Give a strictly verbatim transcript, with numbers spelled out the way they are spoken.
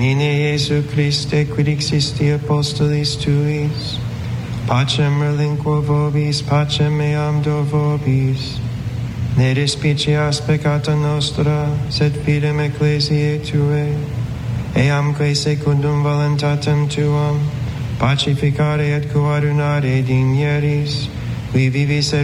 Ine Jesu Christe, quid existi apostolis tuis, pacem relinquo vobis, pacem meam do vobis. Ne despicias peccata nostra, sed fidem ecclesiae Tuae, eam quae secundum voluntatem Tuam, pacificare et coadunare digneris, qui vivis et